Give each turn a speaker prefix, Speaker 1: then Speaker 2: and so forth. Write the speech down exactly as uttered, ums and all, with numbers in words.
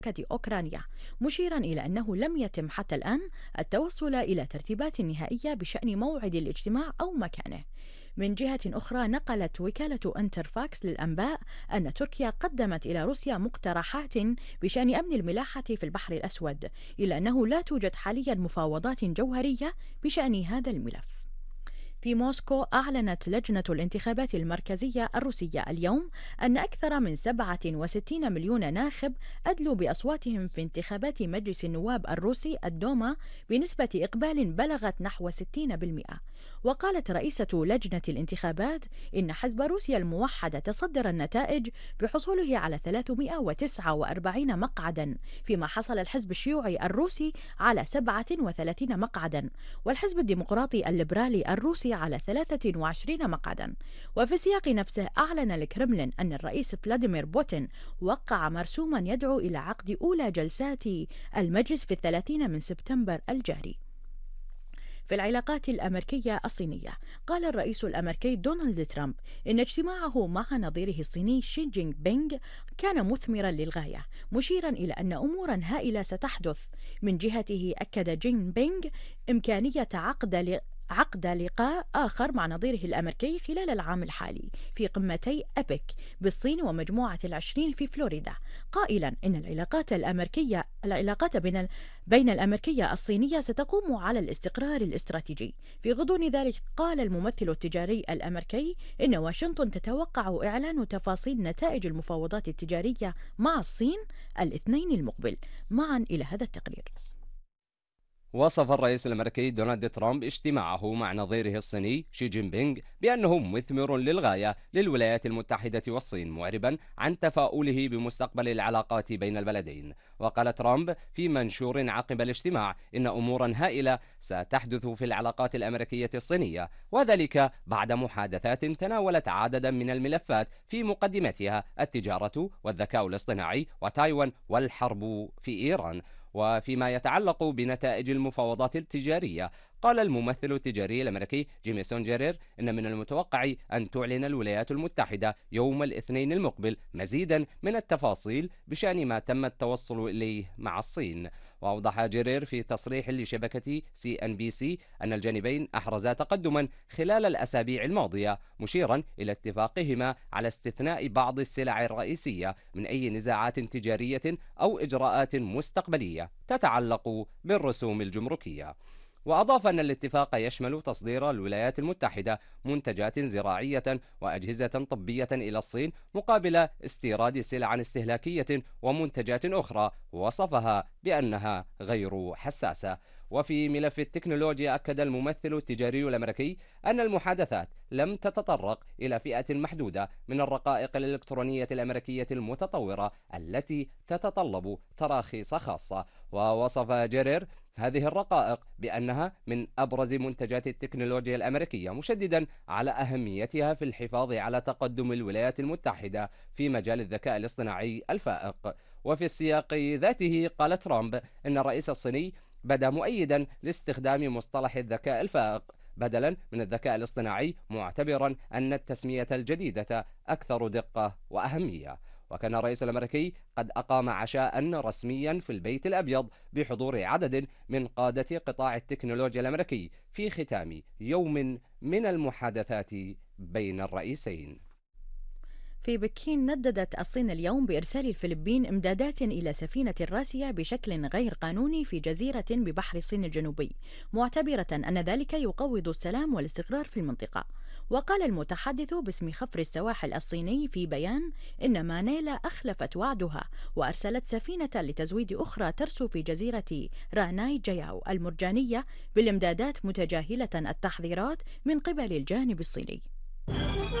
Speaker 1: أوكرانيا، مشيرا إلى أنه لم يتم حتى الآن التوصل إلى ترتيبات نهائية بشأن موعد الاجتماع أو مكانه. من جهة أخرى، نقلت وكالة انترفاكس للأنباء أن تركيا قدمت إلى روسيا مقترحات بشأن أمن الملاحة في البحر الأسود، إلا أنه لا توجد حاليا مفاوضات جوهرية بشأن هذا الملف. في موسكو، أعلنت لجنة الانتخابات المركزية الروسية اليوم أن أكثر من سبعة وستين مليون ناخب أدلوا بأصواتهم في انتخابات مجلس النواب الروسي الدوما بنسبة إقبال بلغت نحو ستين بالمئة. وقالت رئيسة لجنة الانتخابات إن حزب روسيا الموحدة تصدر النتائج بحصوله على ثلاثمئة وتسعة وأربعين مقعدا، فيما حصل الحزب الشيوعي الروسي على سبعة وثلاثين مقعدا، والحزب الديمقراطي الليبرالي الروسي على ثلاثة وعشرين مقعدا. وفي السياق نفسه، أعلن الكرملين أن الرئيس فلاديمير بوتين وقع مرسوما يدعو إلى عقد أولى جلسات المجلس في الثلاثين من سبتمبر الجاري. في العلاقات الأمريكية الصينية، قال الرئيس الأمريكي دونالد ترامب إن اجتماعه مع نظيره الصيني شي جينغ بينغ كان مثمرا للغاية، مشيرا إلى أن أمورا هائلة ستحدث. من جهته، أكد جينغ بينغ إمكانية عقد عقد لقاء آخر مع نظيره الأمريكي خلال العام الحالي في قمتي أبيك بالصين ومجموعة العشرين في فلوريدا، قائلا إن العلاقات الأمريكية العلاقات بين بين الأمريكية الصينية ستقوم على الاستقرار الاستراتيجي. في غضون ذلك، قال الممثل التجاري الأمريكي إن واشنطن تتوقع إعلان تفاصيل نتائج المفاوضات التجارية مع الصين الاثنين المقبل. معا إلى هذا التقرير.
Speaker 2: وصف الرئيس الأمريكي دونالد ترامب اجتماعه مع نظيره الصيني شي جين بينغ بأنه مثمر للغاية للولايات المتحدة والصين، معربا عن تفاؤله بمستقبل العلاقات بين البلدين. وقال ترامب في منشور عقب الاجتماع إن أمورا هائلة ستحدث في العلاقات الأمريكية الصينية، وذلك بعد محادثات تناولت عددا من الملفات في مقدمتها التجارة والذكاء الاصطناعي وتايوان والحرب في إيران. وفيما يتعلق بنتائج المفاوضات التجارية، قال الممثل التجاري الأمريكي جيمي سونجرير إن من المتوقع أن تعلن الولايات المتحدة يوم الاثنين المقبل مزيدا من التفاصيل بشأن ما تم التوصل إليه مع الصين. وأوضح جرير في تصريح لشبكة سي أن بي سي أن الجانبين أحرزا تقدما خلال الأسابيع الماضية، مشيرا إلى اتفاقهما على استثناء بعض السلع الرئيسية من أي نزاعات تجارية أو إجراءات مستقبلية تتعلق بالرسوم الجمركية. وأضاف أن الاتفاق يشمل تصدير الولايات المتحدة منتجات زراعية وأجهزة طبية إلى الصين مقابل استيراد سلع استهلاكية ومنتجات أخرى وصفها بأنها غير حساسة. وفي ملف التكنولوجيا، أكد الممثل التجاري الأمريكي أن المحادثات لم تتطرق إلى فئة محدودة من الرقائق الإلكترونية الأمريكية المتطورة التي تتطلب تراخيص خاصة. ووصف جيرير هذه الرقائق بأنها من أبرز منتجات التكنولوجيا الأمريكية، مشددا على أهميتها في الحفاظ على تقدم الولايات المتحدة في مجال الذكاء الاصطناعي الفائق. وفي السياق ذاته، قال ترامب إن الرئيس الصيني بدا مؤيدا لاستخدام مصطلح الذكاء الفائق بدلا من الذكاء الاصطناعي، معتبرا أن التسمية الجديدة أكثر دقة وأهمية. وكان الرئيس الأمريكي قد أقام عشاء رسميا في البيت الأبيض بحضور عدد من قادة قطاع التكنولوجيا الأمريكي في ختام يوم من المحادثات بين الرئيسين.
Speaker 1: في بكين، نددت الصين اليوم بإرسال الفلبين إمدادات إلى سفينة راسية بشكل غير قانوني في جزيرة ببحر الصين الجنوبي، معتبرة أن ذلك يقوض السلام والاستقرار في المنطقة. وقال المتحدث باسم خفر السواحل الصيني في بيان إن مانيلا أخلفت وعدها وأرسلت سفينة لتزويد أخرى ترسو في جزيرة راناي جياو المرجانية بالإمدادات، متجاهلة التحذيرات من قبل الجانب الصيني.